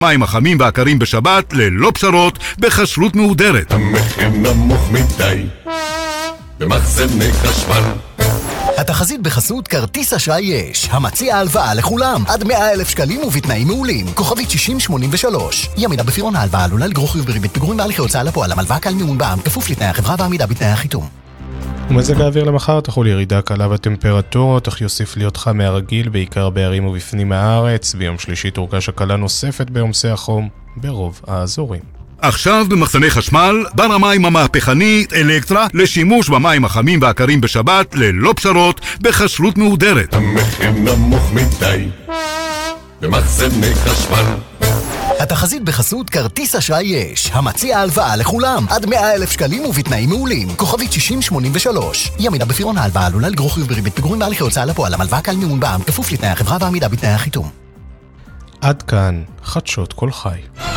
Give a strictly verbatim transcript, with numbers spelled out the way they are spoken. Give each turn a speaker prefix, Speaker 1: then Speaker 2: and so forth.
Speaker 1: מים החמים והקרים בשבת ללא פשרות בכשרות מהודרת.
Speaker 2: המחיר נמוך מדי במחסני חשמל.
Speaker 3: התחזית בחסות כרטיס אשראי יש, המציע הלוואה לכולם עד מאה אלף שקלים ובתנאים מעולים. כוכבית שישים שמונים ושלוש. אי עמידה בפירעון ההלוואה עלולה לגרור חיוב בריבית פיגורים בהליכי הוצאה לפועל. הלוואה כלל מימון בע"מ כפוף לתנאי החברה ועמידה בתנאי החיתום.
Speaker 4: ומזג האוויר למחר תחול ירידה קלה בטמפרטורות, אך יוסיף להיות חם מהרגיל בעיקר בערים ובפנים הארץ. ביום שלישי תורגש הקלה נוספת בעומסי החום ברוב האזורים.
Speaker 1: עכשיו במחסני חשמל, בר המים המהפכני אלקטרה לשימוש במים החמים והקרים בשבת ללא פשרות בכשרות מהודרת.
Speaker 2: המחיר נמוך מדי במחסני חשמל.
Speaker 3: התחזית בחסות כרטיס אשראי יש, המציע הלוואה לכולם עד מאה אלף שקלים ובתנאים מעולים. כוכבית שישים שמונים ושלוש. אי עמידה בפירעון ההלוואה עלולה לגרור חיוב בריבית פיגורים בהליכי הוצאה לפועל. הלוואה כלל מימון בע"מ כפוף לתנאי החברה ועמידה בתנאי החיתום.
Speaker 4: עד כאן חדשות כל חי.